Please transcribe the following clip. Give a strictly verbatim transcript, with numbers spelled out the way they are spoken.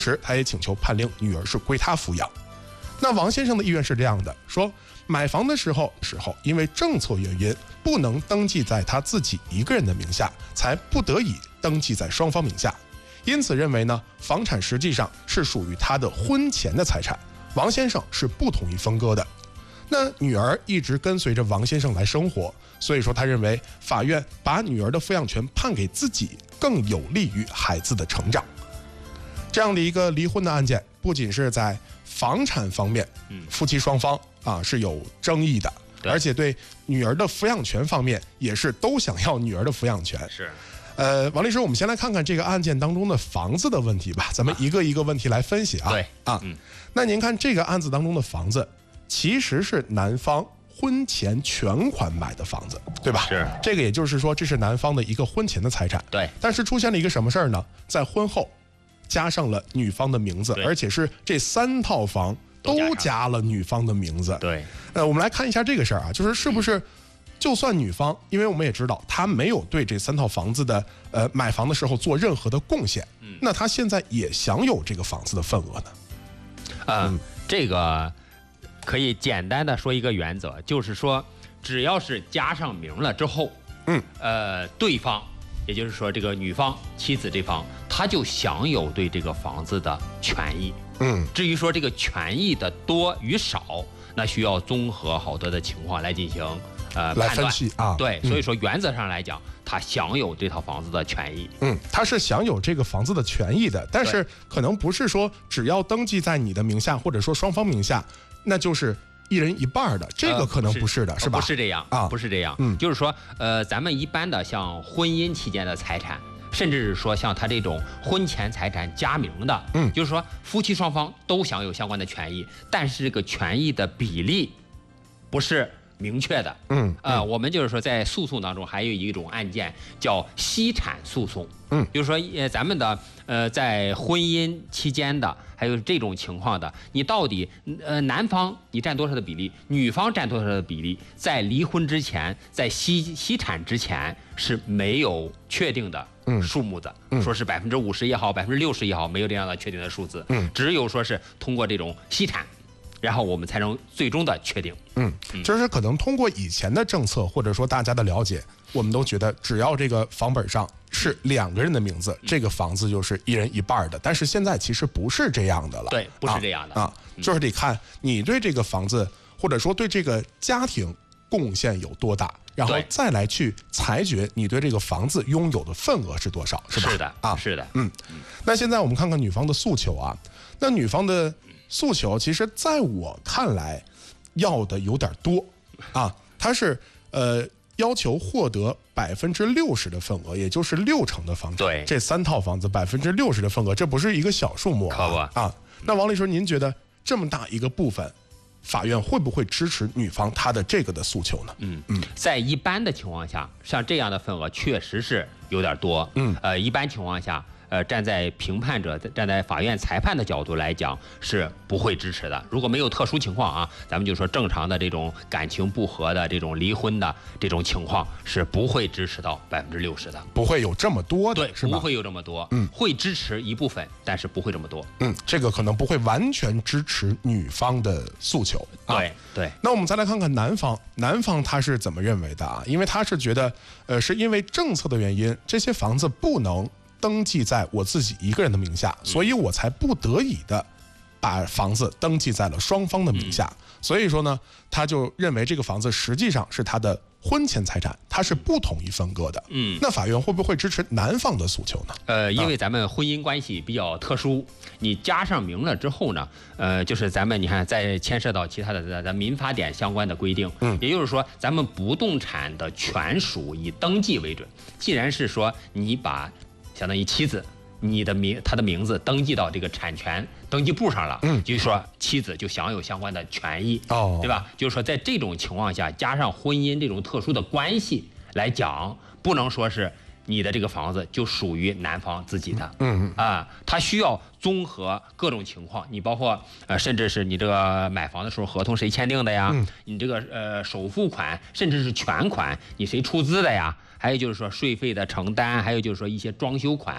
时他也请求判令女儿是归他抚养。那王先生的意愿是这样的，说买房的时候时候因为政策原因不能登记在他自己一个人的名下，才不得已登记在双方名下，因此认为呢，房产实际上是属于他的婚前的财产，王先生是不同意分割的。那女儿一直跟随着王先生来生活，所以说他认为法院把女儿的抚养权判给自己更有利于孩子的成长。这样的一个离婚的案件，不仅是在房产方面，嗯，夫妻双方啊是有争议的，而且对女儿的抚养权方面也是都想要女儿的抚养权。 是， 呃，王律师，我们先来看看这个案件当中的房子的问题吧，咱们一个一个问题来分析啊。 对啊，嗯，那您看这个案子当中的房子，其实是男方婚前全款买的房子，对吧？ 是， 这个也就是说，这是男方的一个婚前的财产。 对， 但是出现了一个什么事儿呢？在婚后加上了女方的名字，而且是这三套房都加了女方的名字。 对， 呃，我们来看一下这个事儿啊，就是是不是就算女方，因为我们也知道她没有对这三套房子的呃买房的时候做任何的贡献，嗯，那她现在也享有这个房子的份额呢？ 呃、嗯，这个可以简单的说一个原则，就是说只要是加上名了之后，嗯，呃，对方。也就是说，这个女方妻子这方，她就享有对这个房子的权益。嗯，至于说这个权益的多与少，那需要综合好多的情况来进行呃来分析啊。 对，所以说原则上来讲，她享有这套房子的权益。 嗯，她是享有这个房子的权益的，但是可能不是说只要登记在你的名下，或者说双方名下，那就是一人一半的，这个可能不是的， 呃、 是吧？ 不是这样啊，不是这样。嗯，就是说，呃，咱们一般的像婚姻期间的财产，甚至是说像他这种婚前财产加名的，嗯，就是说夫妻双方都享有相关的权益，但是这个权益的比例不是明确的。嗯，呃，我们就是说在诉讼当中还有一种案件叫析产诉讼。嗯，就是说，呃，咱们的呃在婚姻期间的。还有这种情况的，你到底呃男方你占多少的比例，女方占多少的比例，在离婚之前，在析析产之前是没有确定的数目的，嗯、说是百分之五十也好，百分之六十也好，没有这样的确定的数字，嗯，只有说是通过这种析产，然后我们才能最终的确定。 嗯，就是可能通过以前的政策或者说大家的了解，我们都觉得只要这个房本上是两个人的名字，这个房子就是一人一半的。但是现在其实不是这样的了， 对，不是这样的啊, 啊，就是得看你对这个房子或者说对这个家庭贡献有多大，然后再来去裁决你对这个房子拥有的份额是多少，是吧？ 是的啊， 是的， 嗯。那现在我们看看女方的诉求啊，那女方的诉求其实在我看来要的有点多啊，她是呃。要求获得百分之六十的份额，也就是六成的房产。 对， 这三套房子百分之六十的份额，这不是一个小数目啊！ 可不啊！那王律师，您觉得这么大一个部分，法院会不会支持女方她的这个的诉求呢？ 嗯嗯，在一般的情况下，像这样的份额确实是有点多。嗯，呃，一般情况下。呃，站在评判者、站在法院裁判的角度来讲，是不会支持的。如果没有特殊情况啊，咱们就说正常的这种感情不和的这种离婚的这种情况，是不会支持到百分之六十的， 不会有这么多的， 对， 是吧？ 不会有这么多，嗯，会支持一部分，但是不会这么多， 嗯，这个可能不会完全支持女方的诉求。 啊、对对。 那我们再来看看男方，男方他是怎么认为的啊？因为他是觉得，呃，是因为政策的原因，这些房子不能登记在我自己一个人的名下，所以我才不得已的把房子登记在了双方的名下。所以说呢，他就认为这个房子实际上是他的婚前财产，他是不同意分割的。嗯，那法院会不会支持男方的诉求呢？ 呃，因为咱们婚姻关系比较特殊，你加上名了之后呢，呃，就是咱们你看再牵涉到其他的咱民法典相关的规定，嗯，也就是说咱们不动产的权属以登记为准。既然是说你把相当于妻子，你的名，他的名字登记到这个产权登记簿上了，嗯，就是说妻子就享有相关的权益，哦，对吧？就是说在这种情况下，加上婚姻这种特殊的关系来讲，不能说是你的这个房子就属于男方自己的，嗯啊，他需要综合各种情况，你包括呃，甚至是你这个买房的时候合同谁签订的呀？嗯、你这个呃首付款，甚至是全款你谁出资的呀？还有就是说税费的承担，还有就是说一些装修款。